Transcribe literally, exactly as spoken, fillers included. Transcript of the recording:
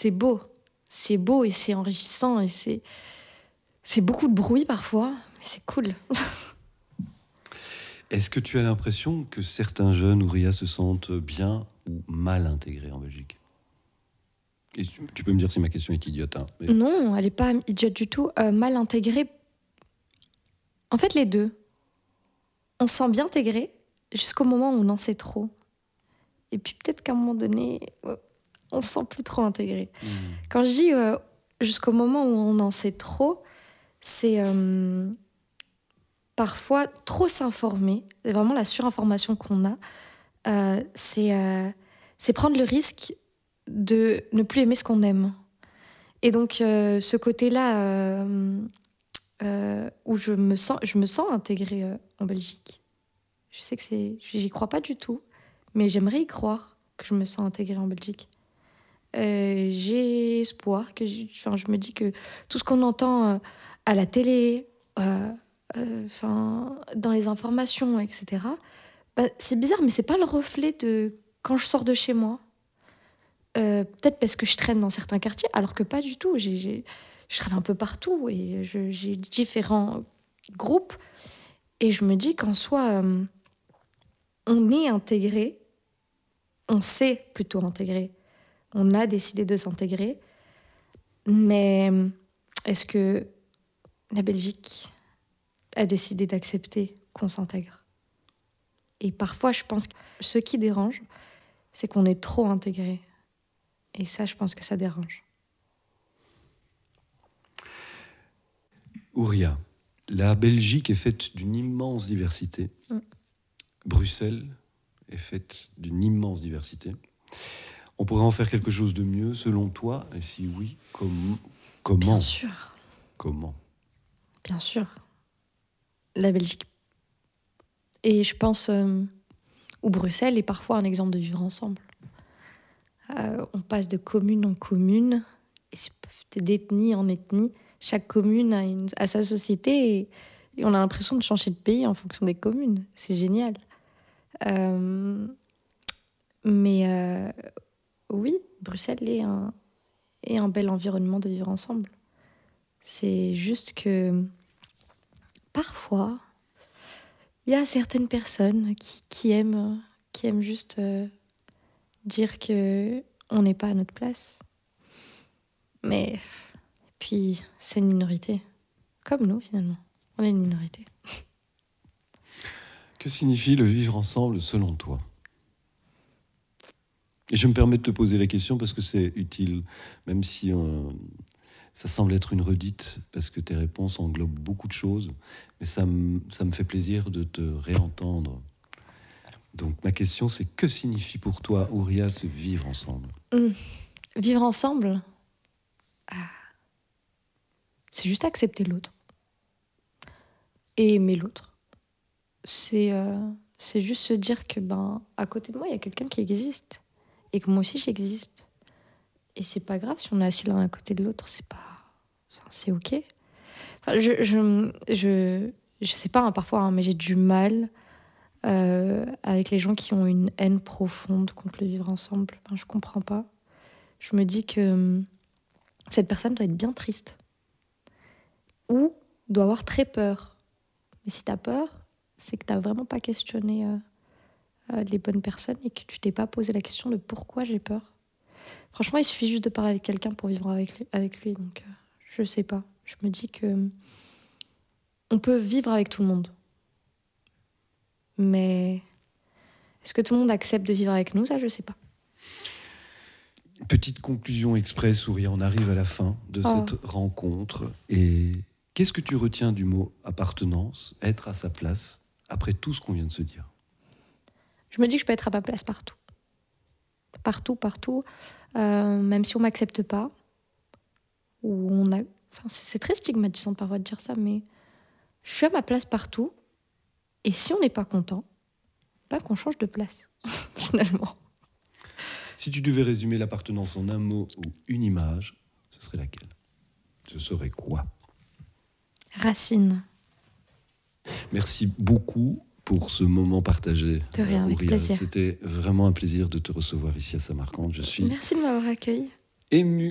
c'est beau. C'est beau et c'est enrichissant et c'est, c'est beaucoup de bruit parfois. C'est cool. Est-ce que tu as l'impression que certains jeunes, Ouria, se sentent bien ou mal intégrés en Belgique ? Et tu, tu peux me dire si ma question est idiote. Hein, mais... Non, elle n'est pas idiote du tout. Euh, mal intégrée. En fait, les deux. On se sent bien intégré jusqu'au moment où on en sait trop. Et puis peut-être qu'à un moment donné, on se sent plus trop intégré. Mmh. Quand je dis euh, jusqu'au moment où on en sait trop, c'est euh, parfois trop s'informer. C'est vraiment la surinformation qu'on a. Euh, c'est, euh, c'est prendre le risque de ne plus aimer ce qu'on aime. Et donc, euh, ce côté-là euh, euh, où je me sens, je me sens intégrée euh, en Belgique. Je sais que c'est... J'y crois pas du tout, mais j'aimerais y croire que je me sens intégrée en Belgique. Euh, j'ai espoir, que j'ai, enfin, je me dis que tout ce qu'on entend euh, à la télé, euh, euh, enfin, dans les informations, et cetera, bah, c'est bizarre, mais c'est pas le reflet de quand je sors de chez moi. Euh, peut-être parce que je traîne dans certains quartiers, alors que pas du tout. J'ai, j'ai, je traîne un peu partout et je, j'ai différents groupes. Et je me dis qu'en soi, euh, on est intégré, on s'est plutôt intégré. On a décidé de s'intégrer. Mais est-ce que la Belgique a décidé d'accepter qu'on s'intègre ? Et parfois, je pense que ce qui dérange, c'est qu'on est trop intégré. Et ça, je pense que ça dérange. Ouria, la Belgique est faite d'une immense diversité. Mm. Bruxelles est faite d'une immense diversité. On pourrait en faire quelque chose de mieux, selon toi ? Et si oui, com- comment ? Bien sûr. Comment ? Bien sûr. La Belgique. Et je pense... Euh, où Bruxelles est parfois un exemple de vivre ensemble. Euh, on passe de commune en commune, et d'ethnie en ethnie. Chaque commune a, une, a sa société et, et on a l'impression de changer de pays en fonction des communes. C'est génial. Euh, mais euh, oui, Bruxelles est un, est un bel environnement de vivre ensemble. C'est juste que parfois, il y a certaines personnes qui, qui, aiment, qui aiment juste... Euh, dire qu'on n'est pas à notre place. Mais puis, c'est une minorité. Comme nous, finalement. On est une minorité. Que signifie le vivre ensemble, selon toi ? Et je me permets de te poser la question parce que c'est utile, même si euh, ça semble être une redite, parce que tes réponses englobent beaucoup de choses, mais ça me, ça me fait plaisir de te réentendre. Donc ma question, c'est que signifie pour toi, Ouria, ce vivre ensemble ? mmh. Vivre ensemble, ah. c'est juste accepter l'autre. Et aimer l'autre. C'est, euh, c'est juste se dire que, ben, à côté de moi, il y a quelqu'un qui existe. Et que moi aussi, j'existe. Et c'est pas grave si on est assis l'un à côté de l'autre, c'est pas... Enfin, c'est OK. Enfin, je, je, je, je sais pas, hein, parfois, hein, mais j'ai du mal... Euh, avec les gens qui ont une haine profonde contre le vivre ensemble. Enfin, je comprends pas. Je me dis que euh, cette personne doit être bien triste. Ou doit avoir très peur. Mais si t'as peur, c'est que t'as vraiment pas questionné euh, euh, les bonnes personnes et que tu t'es pas posé la question de pourquoi j'ai peur. Franchement, il suffit juste de parler avec quelqu'un pour vivre avec lui. Avec lui donc, euh, je sais pas. Je me dis que euh, on peut vivre avec tout le monde. Mais est-ce que tout le monde accepte de vivre avec nous ? Ça, je sais pas. Petite conclusion express, Ouria, on arrive à la fin de oh. cette rencontre. Et qu'est-ce que tu retiens du mot appartenance, être à sa place, après tout ce qu'on vient de se dire ? Je me dis que je peux être à ma place partout. Partout, partout. Euh, même si on m'accepte pas. Ou on a... enfin, c'est, c'est très stigmatisant de parfois de dire ça, mais je suis à ma place partout. Et si on n'est pas content, pas qu'on change de place, finalement. Si tu devais résumer l'appartenance en un mot ou une image, ce serait laquelle ? Ce serait quoi ? Racine. Merci beaucoup pour ce moment partagé. De rien, avec Ouria. plaisir. C'était vraiment un plaisir de te recevoir ici à Samarcande. Je suis Merci de m'avoir accueilli. Ému